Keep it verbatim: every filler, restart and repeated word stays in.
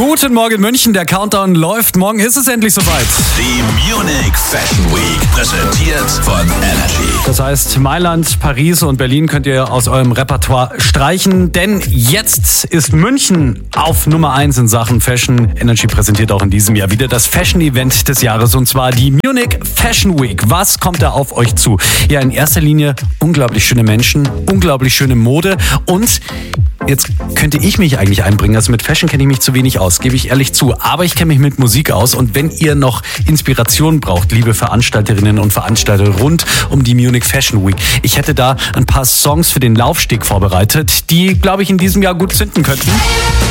Guten Morgen München, der Countdown läuft. Morgen ist es endlich soweit. Die Munich Fashion Week, präsentiert von Energy. Das heißt, Mailand, Paris und Berlin könnt ihr aus eurem Repertoire streichen, denn jetzt ist München auf Nummer eins in Sachen Fashion. Energy präsentiert auch in diesem Jahr wieder das Fashion-Event des Jahres, und zwar die Munich Fashion Week. Was kommt da auf euch zu? Ja, in erster Linie unglaublich schöne Menschen, unglaublich schöne Mode, und jetzt könnte ich mich eigentlich einbringen. Also mit Fashion kenne ich mich zu wenig aus, gebe ich ehrlich zu. Aber ich kenne mich mit Musik aus. Und wenn ihr noch Inspiration braucht, liebe Veranstalterinnen und Veranstalter rund um die Munich Fashion Week, ich hätte da ein paar Songs für den Laufsteg vorbereitet, die, glaube ich, in diesem Jahr gut zünden könnten.